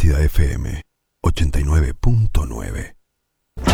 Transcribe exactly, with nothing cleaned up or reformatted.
Plácida F M ochenta y nueve punto nueve.